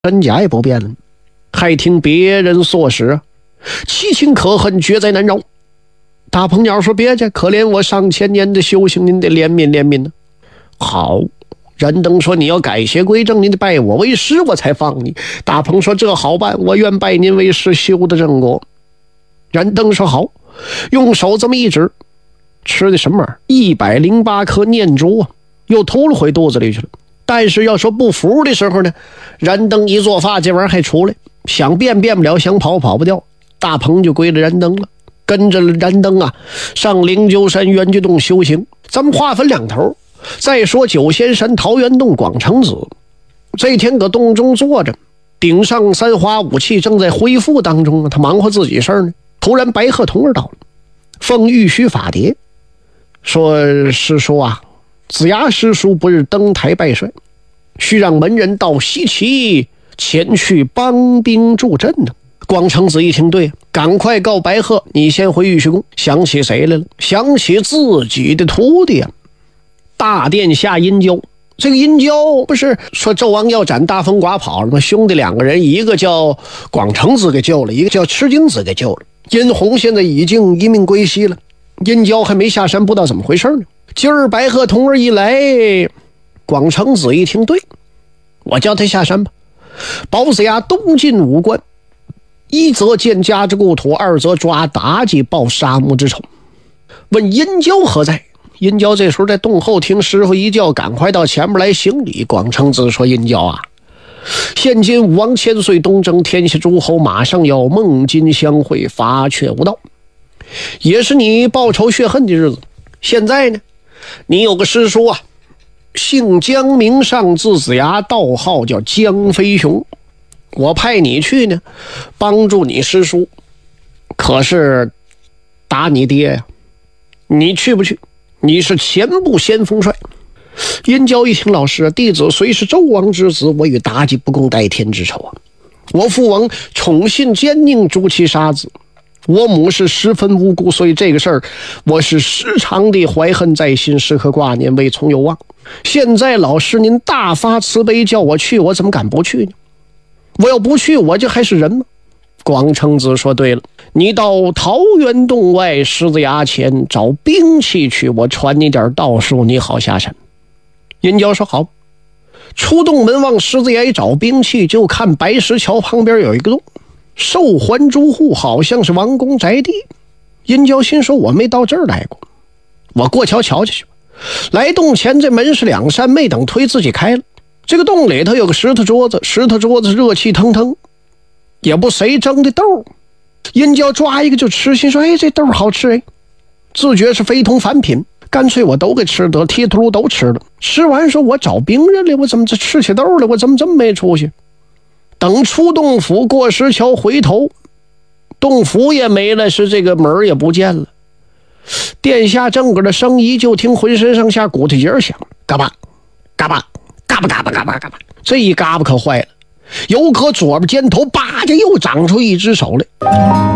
人家也不变了，还听别人所使，其情可恨，绝在难饶。大鹏鸟说：“别介，可怜我上千年的修行，您得怜悯怜悯呢。”好，燃灯说：“你要改邪归正，你得拜我为师，我才放你。”大鹏说：“这好办，我愿拜您为师，修的正果。”燃灯说：“好。”用手这么一指，吃的什么玩意儿？108颗念珠啊，又吐了回肚子里去了。但是要说不服的时候呢，燃灯一做法，这玩意儿还出来，想变变不了，想跑跑不掉。大鹏就归了燃灯了，跟着燃灯啊，上灵鹫山圆觉洞修行。咱们划分两头，再说九仙山桃源洞广成子，这天搁洞中坐着，顶上三花武器正在恢复当中，他忙活自己事儿呢。突然白鹤童儿到了，奉玉虚法牒，说：“师叔啊，子牙师叔不日登台拜帅，需让门人到西岐前去帮兵助阵呢。”广成子一听，对，赶快告白鹤，你先回玉虚宫。想起谁来了？想起自己的徒弟啊，大殿下殷郊。这个殷郊不是说纣王要斩大风寡跑了吗？兄弟两个人，一个叫广成子给救了，一个叫赤精子给救了。殷红现在已经一命归西了，殷郊还没下山，不知道怎么回事呢。今儿白鹤童儿一来，广成子一听，对，我叫他下山吧。保子牙东进武关，一则见家之故土，二则抓妲己报杀母之仇。问殷郊何在？殷郊这时候在洞后听师傅一叫，赶快到前面来行礼。广成子说：“殷郊啊，现今武王千岁东征，天下诸侯马上要孟津相会，伐却无道，也是你报仇雪恨的日子。现在呢，你有个师叔啊，姓姜名尚，字子牙，道号叫姜飞雄。我派你去呢，帮助你师叔，可是打你爹呀，你去不去？你是前部先锋帅。”殷郊一听，老师，弟子虽是纣王之子，我与妲己不共戴天之仇啊！我父王宠信奸佞，诛其杀子，我母是十分无辜，所以这个事儿我是时常的怀恨在心，时刻挂念，未从有忘。现在老师您大发慈悲叫我去，我怎么敢不去呢？我要不去，我就还是人吗？广成子说：“对了，你到桃源洞外狮子崖前找兵器去，我传你点道术，你好下山。”殷郊说：“好。”出洞门往狮子崖一找兵器，就看白石桥旁边有一个洞，寿环诸户，好像是王公宅地。殷郊心说：“我没到这儿来过，我过桥瞧去。”来洞前，这门是两扇，没等推自己开了。这个洞里头有个石头桌子，石头桌子热气腾腾，也不谁蒸的豆。殷郊抓一个就吃，心说：“哎，这豆好吃哎！”自觉是非同凡品，干脆我都给吃得，剔秃噜都吃了。吃完说：“我找兵人了，我怎么这吃起豆了？我怎么这么没出息？”等出洞府过石桥，回头洞府也没了，是这个门也不见了。殿下正搁这生疑，就听浑身上下骨头节响，嘎巴嘎巴嘎巴嘎巴嘎巴嘎巴，这一嘎巴可坏了，有可左边肩头叭就又长出一只手来。